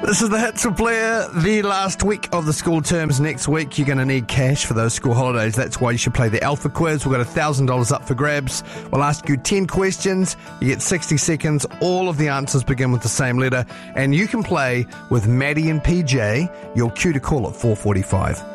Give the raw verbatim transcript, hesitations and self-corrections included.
This is the Hits with Blair, the last week of the school terms. Next week, you're going to need cash for those school holidays. That's why you should play the Alpha Quiz. We've got one thousand dollars up for grabs. We'll ask you ten questions. You get sixty seconds. All of the answers begin with the same letter. And you can play with Maddie and P J. Your cue to call at four forty-five.